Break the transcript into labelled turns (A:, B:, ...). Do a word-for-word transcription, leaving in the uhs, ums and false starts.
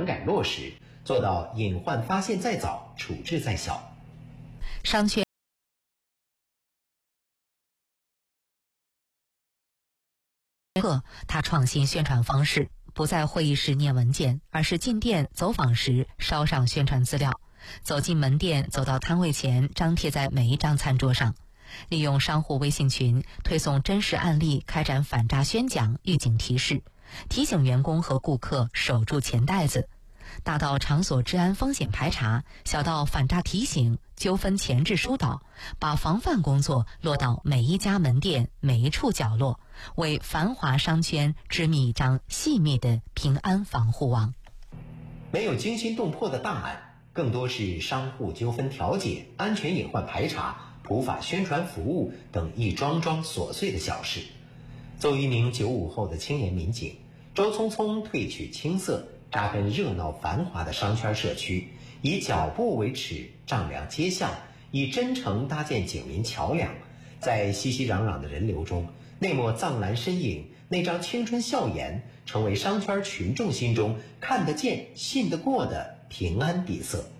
A: 整改落实，做到隐患发现在早，处置在小。
B: 商圈他创新宣传方式，不在会议室念文件，而是进店走访时捎上宣传资料，走进门店，走到摊位前，张贴在每一张餐桌上。利用商户微信群推送真实案例，开展反诈宣讲、预警提示，提醒员工和顾客守住钱袋子。大到场所治安风险排查，小到反诈提醒、纠纷前置疏导，把防范工作落到每一家门店、每一处角落，为繁华商圈织密一张细密的平安防护网。
A: 没有惊心动魄的大案，更多是商户纠纷调解、安全隐患排查、普法宣传服务等一桩桩琐碎的小事。作为一名九五后的青年民警，周匆匆褪去青涩，扎根热闹繁华的商圈社区，以脚步为尺，丈量街巷，以真诚搭建警民桥梁。在熙熙攘攘的人流中，那抹藏蓝身影，那张青春笑颜，成为商圈群众心中看得见、信得过的平安底色。